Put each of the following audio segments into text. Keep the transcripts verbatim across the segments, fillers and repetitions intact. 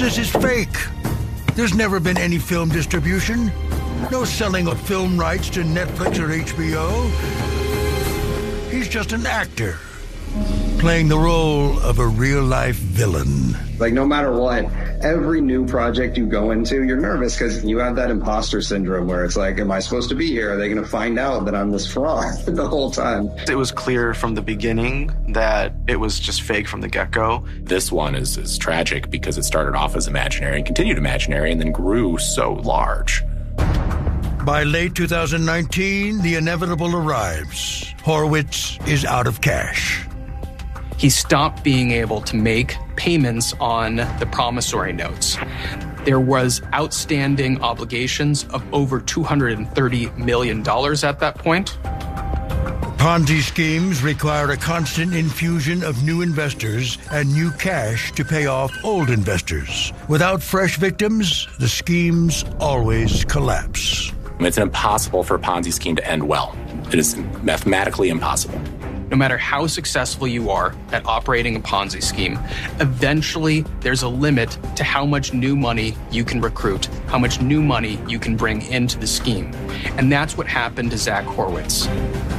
business is fake. There's never been any film distribution. No selling of film rights to Netflix or H B O. He's just an actor, playing the role of a real-life villain. Like, no matter what, every new project you go into, you're nervous because you have that imposter syndrome where it's like, am I supposed to be here? Are they going to find out that I'm this fraud the whole time? It was clear from the beginning that it was just fake from the get-go. This one is, is tragic because it started off as imaginary and continued imaginary and then grew so large. By late two thousand nineteen, the inevitable arrives. Horowitz is out of cash. He stopped being able to make payments on the promissory notes. There was outstanding obligations of over two hundred thirty million dollars at that point. Ponzi schemes require a constant infusion of new investors and new cash to pay off old investors. Without fresh victims, the schemes always collapse. It's impossible for a Ponzi scheme to end well. It is mathematically impossible. No matter how successful you are at operating a Ponzi scheme, eventually there's a limit to how much new money you can recruit, how much new money you can bring into the scheme. And that's what happened to Zach Horowitz.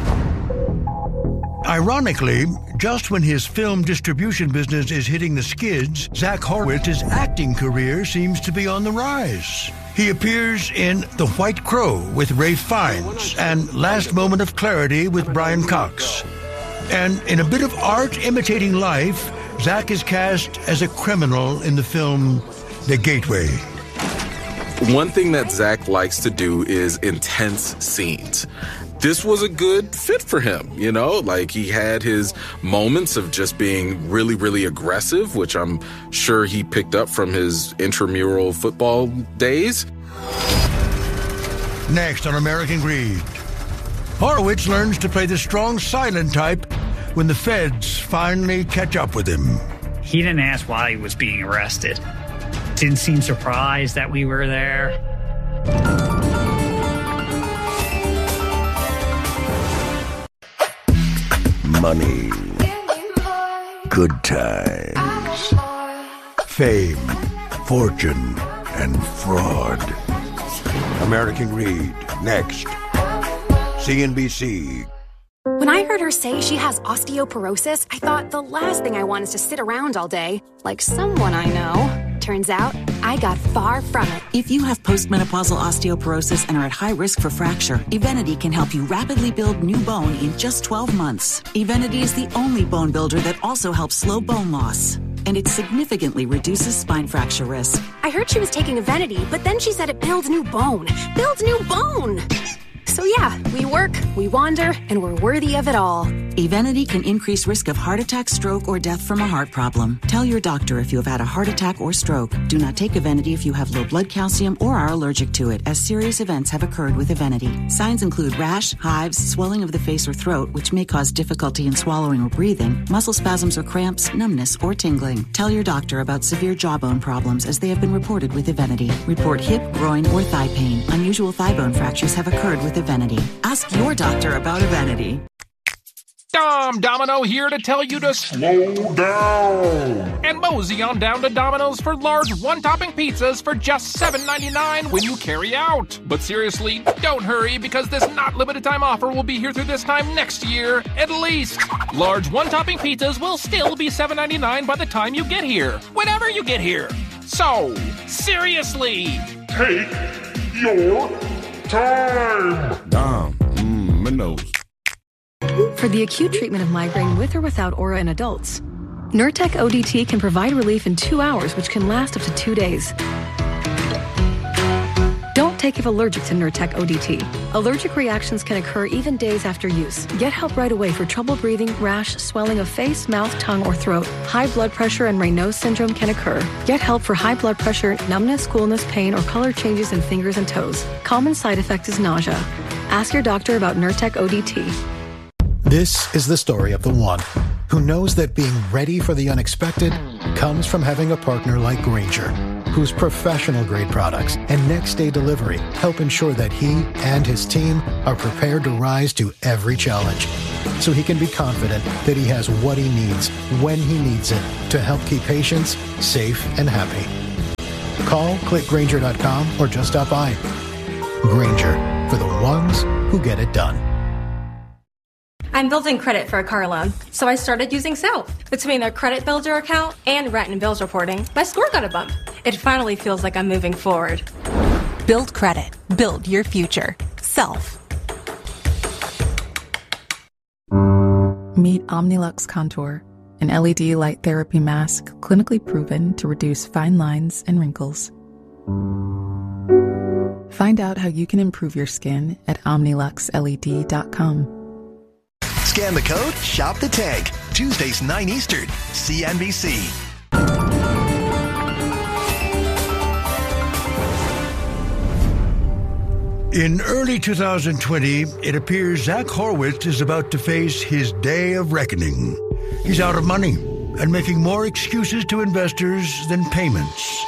Ironically, just when his film distribution business is hitting the skids, Zach Horowitz's acting career seems to be on the rise. He appears in The White Crow with Ralph Fiennes and Last Moment of Clarity with Brian Cox. And in a bit of art imitating life, Zach is cast as a criminal in the film The Gateway. One thing that Zach likes to do is intense scenes. This was a good fit for him, you know? Like, he had his moments of just being really, really aggressive, which I'm sure he picked up from his intramural football days. Next on American Greed, Horowitz learns to play the strong silent type when the feds finally catch up with him. He didn't ask why he was being arrested. Didn't seem surprised that we were there. Money, good times, fame, fortune, and fraud. American Greed, next. C N B C. When I heard her say she has osteoporosis, I thought the last thing I want is to sit around all day, like someone I know. Turns out, I got far from it. If you have postmenopausal osteoporosis and are at high risk for fracture, Evenity can help you rapidly build new bone in just twelve months. Evenity is the only bone builder that also helps slow bone loss. And it significantly reduces spine fracture risk. I heard she was taking Evenity, but then she said it builds new bone. Builds new bone! So yeah, we work, we wander, and we're worthy of it all. Evenity can increase risk of heart attack, stroke, or death from a heart problem. Tell your doctor if you have had a heart attack or stroke. Do not take Evenity if you have low blood calcium or are allergic to it, as serious events have occurred with Evenity. Signs include rash, hives, swelling of the face or throat, which may cause difficulty in swallowing or breathing, muscle spasms or cramps, numbness, or tingling. Tell your doctor about severe jawbone problems, as they have been reported with Evenity. Report hip, groin, or thigh pain. Unusual thigh bone fractures have occurred with Evenity. Ask your doctor about Evenity. Dom Domino here to tell you to slow down and mosey on down to Domino's for large one-topping pizzas for just seven ninety-nine when you carry out. But seriously, don't hurry, because this not limited time offer will be here through this time next year, at least. Large one-topping pizzas will still be seven ninety-nine by the time you get here, whenever you get here. So, seriously, take your time. Dom, mmm, my nose. For the acute treatment of migraine with or without aura in adults, Nurtec O D T can provide relief in two hours, which can last up to two days. Don't take if allergic to Nurtec O D T. Allergic reactions can occur even days after use. Get help right away for trouble breathing, rash, swelling of face, mouth, tongue, or throat. High blood pressure and Raynaud's syndrome can occur. Get help for high blood pressure, numbness, coolness, pain, or color changes in fingers and toes. Common side effect is nausea. Ask your doctor about Nurtec O D T. This is the story of the one who knows that being ready for the unexpected comes from having a partner like Grainger, whose professional-grade products and next-day delivery help ensure that he and his team are prepared to rise to every challenge, so he can be confident that he has what he needs when he needs it to help keep patients safe and happy. Call, click Grainger dot com, or just stop by. Grainger, for the ones who get it done. I'm building credit for a car loan, so I started using Self. Between their credit builder account and rent and bills reporting, my score got a bump. It finally feels like I'm moving forward. Build credit. Build your future. Self. Meet Omnilux Contour, an L E D light therapy mask clinically proven to reduce fine lines and wrinkles. Find out how you can improve your skin at omnilux L E D dot com. Scan the code, shop the tank. Tuesdays, nine Eastern, C N B C. In early two thousand twenty, it appears Zach Horwitz is about to face his day of reckoning. He's out of money and making more excuses to investors than payments.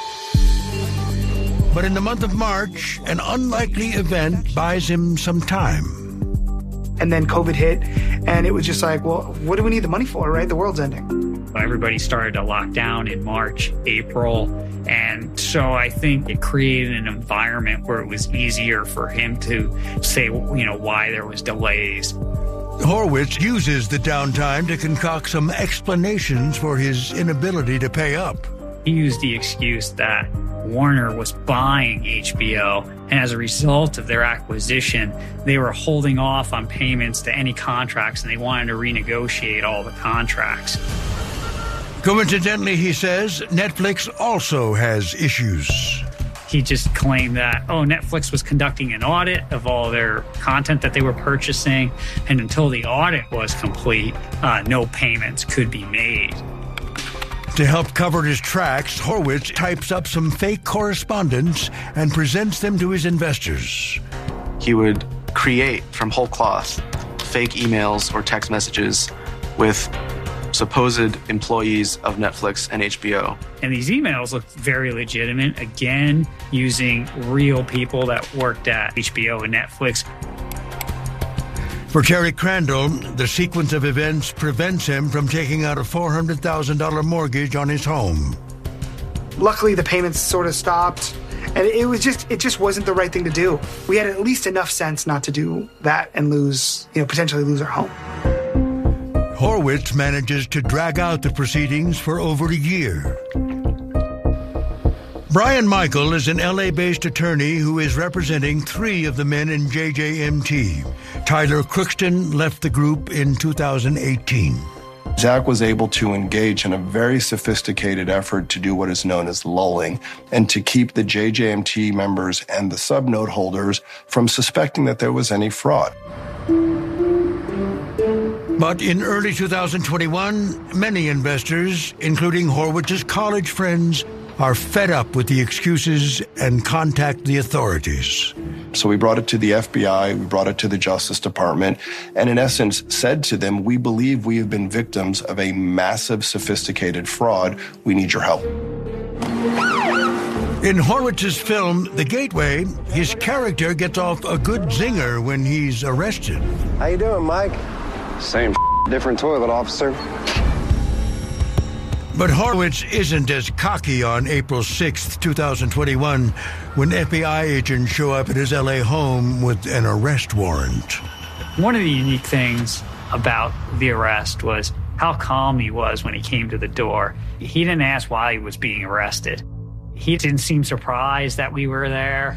But in the month of March, an unlikely event buys him some time. And then COVID hit, and it was just like, well, what do we need the money for, right? The world's ending. Everybody started to lock down in March, April, and so I think it created an environment where it was easier for him to say, you know, why there was delays. Horwitz uses the downtime to concoct some explanations for his inability to pay up. He used the excuse that Warner was buying H B O, and as a result of their acquisition, they were holding off on payments to any contracts, and they wanted to renegotiate all the contracts. Coincidentally, he says, Netflix also has issues. He just claimed that, oh, Netflix was conducting an audit of all their content that they were purchasing, and until the audit was complete, uh, no payments could be made. To help cover his tracks, Horwitz types up some fake correspondence and presents them to his investors. He would create from whole cloth fake emails or text messages with supposed employees of Netflix and H B O. And these emails looked very legitimate, again, using real people that worked at H B O and Netflix. For Terry Crandall, the sequence of events prevents him from taking out a four hundred thousand dollars mortgage on his home. Luckily, the payments sort of stopped, and it was just it just wasn't the right thing to do. We had at least enough sense not to do that and lose, you know, potentially lose our home. Horwitz manages to drag out the proceedings for over a year. Brian Michael is an L A-based attorney who is representing three of the men in J J M T. Tyler Crookston left the group in two thousand eighteen. Zach was able to engage in a very sophisticated effort to do what is known as lulling and to keep the J J M T members and the subnote holders from suspecting that there was any fraud. But in early two thousand twenty-one, many investors, including Horwitz's college friends, are fed up with the excuses and contact the authorities. So we brought it to the F B I, we brought it to the Justice Department, and in essence said to them, we believe we have been victims of a massive, sophisticated fraud. We need your help. In Horwitz's film, The Gateway, his character gets off a good zinger when he's arrested. How you doing, Mike? Same different toilet, officer. But Horwitz isn't as cocky on April sixth, two thousand twenty-one, when F B I agents show up at his L A home with an arrest warrant. One of the unique things about the arrest was how calm he was when he came to the door. He didn't ask why he was being arrested. He didn't seem surprised that we were there.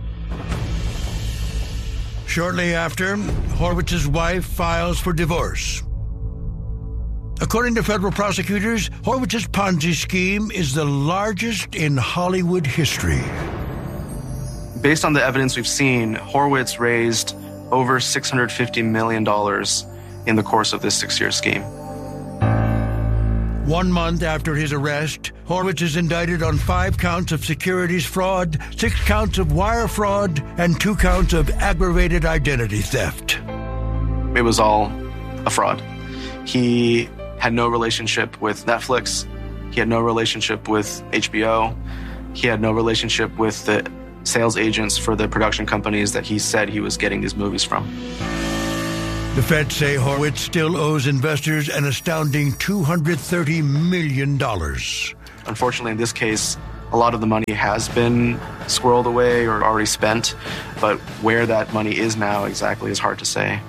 Shortly after, Horwitz's wife files for divorce. According to federal prosecutors, Horwitz's Ponzi scheme is the largest in Hollywood history. Based on the evidence we've seen, Horwitz raised over six hundred fifty million dollars in the course of this six-year scheme. One month after his arrest, Horwitz is indicted on five counts of securities fraud, six counts of wire fraud, and two counts of aggravated identity theft. It was all a fraud. He had no relationship with Netflix. He had no relationship with H B O. He had no relationship with the sales agents for the production companies that he said he was getting these movies from. The feds say Horwitz still owes investors an astounding two hundred thirty million dollars. Unfortunately, in this case, A lot of the money has been squirreled away or already spent, but where that money is now exactly is hard to say.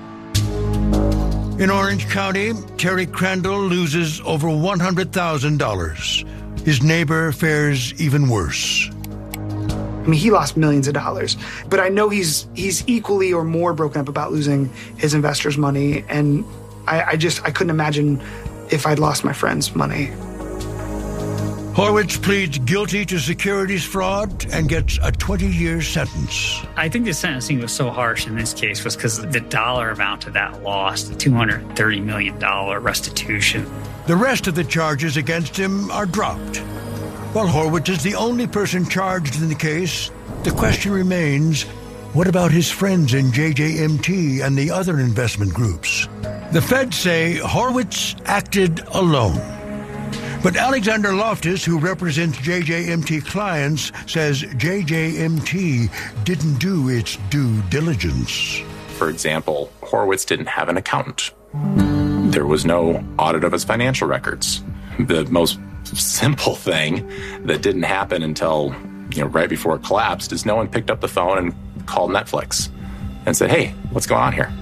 In Orange County, Terry Crandall loses over one hundred thousand dollars. His neighbor fares even worse. I mean, he lost millions of dollars, but I know he's he's equally or more broken up about losing his investors' money, and I, I just I couldn't imagine if I'd lost my friend's money. Horwitz pleads guilty to securities fraud and gets a twenty-year sentence. I think the sentencing was so harsh in this case was because the dollar amount of that loss, the two hundred thirty million dollars restitution. The rest of the charges against him are dropped. While Horwitz is the only person charged in the case, the question remains, what about his friends in J J M T and the other investment groups? The feds say Horwitz acted alone. But Alexander Loftus, who represents J J M T clients, says J J M T didn't do its due diligence. For example, Horwitz didn't have an accountant. There was no audit of his financial records. The most simple thing that didn't happen until, you know, right before it collapsed is no one picked up the phone and called Netflix and said, hey, what's going on here?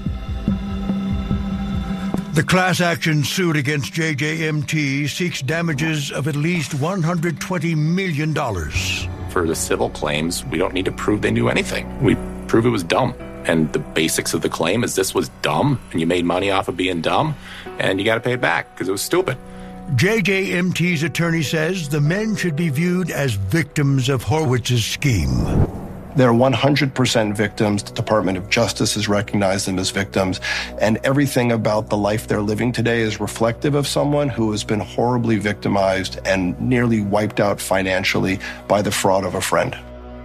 The class action suit against J J M T seeks damages of at least one hundred twenty million dollars. For the civil claims, we don't need to prove they knew anything. We prove it was dumb. And the basics of the claim is this was dumb, and you made money off of being dumb, and you got to pay it back because it was stupid. J J M T's attorney says the men should be viewed as victims of Horwitz's scheme. They're one hundred percent victims. The Department of Justice has recognized them as victims. And everything about the life they're living today is reflective of someone who has been horribly victimized and nearly wiped out financially by the fraud of a friend.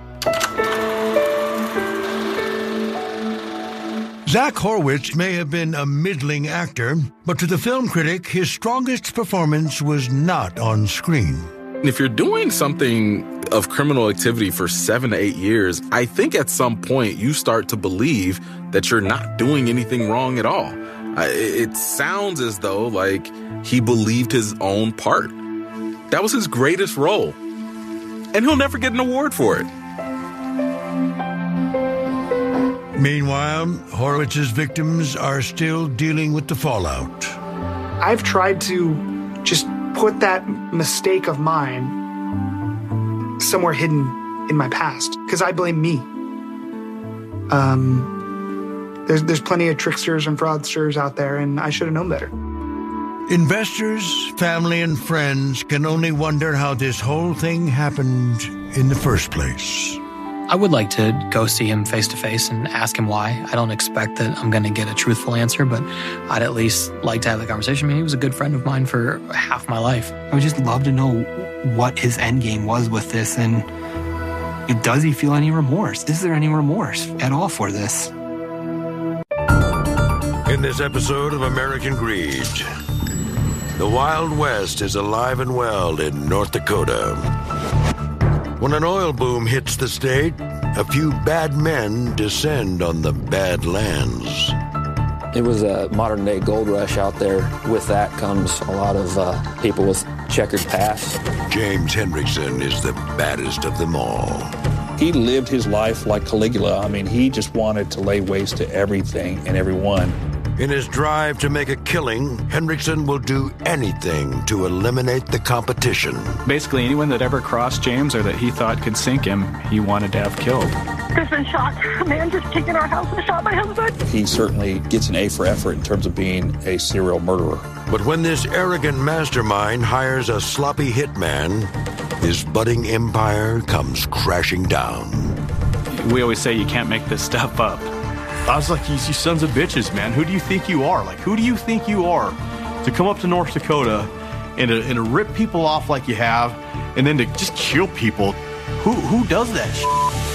Zach Horwitz may have been a middling actor, but to the film critic, his strongest performance was not on screen. If you're doing something of criminal activity for seven to eight years, I think at some point you start to believe that you're not doing anything wrong at all. It sounds as though, like, he believed his own part. That was his greatest role. And he'll never get an award for it. Meanwhile, Horwitz's victims are still dealing with the fallout. I've tried to just put that mistake of mine somewhere hidden in my past, because I blame me. Um, there's there's plenty of tricksters and fraudsters out there, and I should have known better. Investors, family, and friends can only wonder how this whole thing happened in the first place. I would like to go see him face to face and ask him why. I don't expect that I'm going to get a truthful answer, but I'd at least like to have the conversation. I mean, he was a good friend of mine for half my life. I would just love to know what his end game was with this, and does he feel any remorse? Is there any remorse at all for this? In this episode of American Greed, the Wild West is alive and well in North Dakota. When an oil boom hits the state, a few bad men descend on the bad lands. It was a modern-day gold rush out there. With that comes a lot of uh, people with checkered pasts. James Henriksen is the baddest of them all. He lived his life like Caligula. I mean, he just wanted to lay waste to everything and everyone. In his drive to make a killing, Henriksen will do anything to eliminate the competition. Basically, anyone that ever crossed James or that he thought could sink him, he wanted to have killed. There's been shot. A man just kicked in our house and shot my husband. He certainly gets an A for effort in terms of being a serial murderer. But when this arrogant mastermind hires a sloppy hitman, his budding empire comes crashing down. We always say you can't make this stuff up. I was like, you, you sons of bitches, man. Who do you think you are? Like, who do you think you are to come up to North Dakota and to, and to rip people off like you have and then to just kill people? Who who does that shit?